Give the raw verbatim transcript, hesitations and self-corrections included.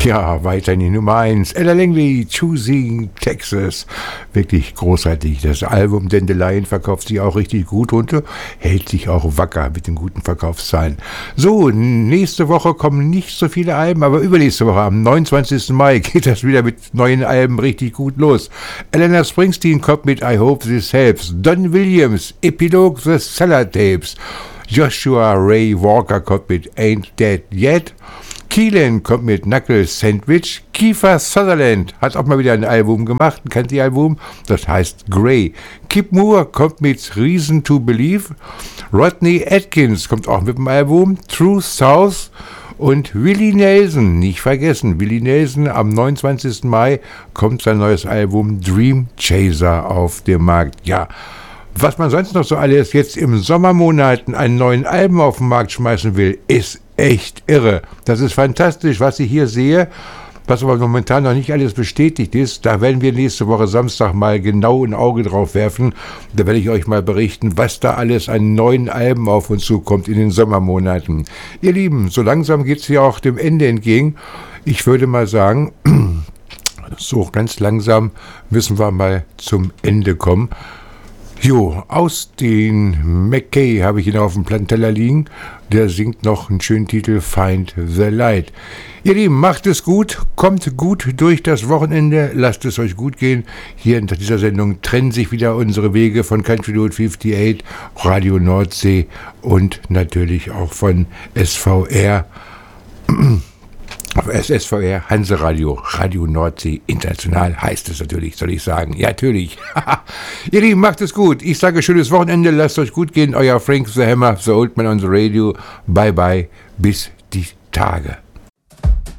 Ja, weiter die Nummer eins. Ella Langley, Choosing Texas. Wirklich großartig. Das Album Dandelion verkauft sich auch richtig gut und hält sich auch wacker mit den guten Verkaufszahlen. So, nächste Woche kommen nicht so viele Alben, aber übernächste Woche, am neunundzwanzigsten Mai, geht das wieder mit neuen Alben richtig gut los. Eleanor Springsteen kommt mit I Hope This Helps. Don Williams, Epilogue The Cellar Tapes. Joshua Ray Walker kommt mit Ain't Dead Yet. Keelan kommt mit Knuckles Sandwich. Kiefer Sutherland hat auch mal wieder ein Album gemacht, ein Country-Album, das heißt Grey. Kip Moore kommt mit Reason to Believe. Rodney Atkins kommt auch mit dem Album True South. Und Willie Nelson, nicht vergessen, Willie Nelson, am neunundzwanzigsten Mai kommt sein neues Album Dream Chaser auf den Markt. Ja, was man sonst noch so alles jetzt im Sommermonaten einen neuen Album auf den Markt schmeißen will, ist echt irre. Das ist fantastisch, was ich hier sehe, was aber momentan noch nicht alles bestätigt ist. Da werden wir nächste Woche Samstag mal genau ein Auge drauf werfen. Da werde ich euch mal berichten, was da alles an neuen Alben auf uns zukommt in den Sommermonaten. Ihr Lieben, so langsam geht es ja auch dem Ende entgegen. Ich würde mal sagen, so ganz langsam müssen wir mal zum Ende kommen. Jo, Austin McKay habe ich ihn auf dem Planteller liegen. Der singt noch einen schönen Titel, Find the Light. Ihr Lieben, macht es gut, kommt gut durch das Wochenende, lasst es euch gut gehen. Hier in dieser Sendung trennen sich wieder unsere Wege von Country Road achtundfünfzig, Radio Nordsee und natürlich auch von S V R. S V R, Hanseradio, Radio Nordsee International heißt es natürlich, soll ich sagen. Ja, natürlich. Ihr Lieben, macht es gut. Ich sage schönes Wochenende, lasst euch gut gehen. Euer Frank the Hammer, the Old Man on the Radio. Bye bye, bis die Tage.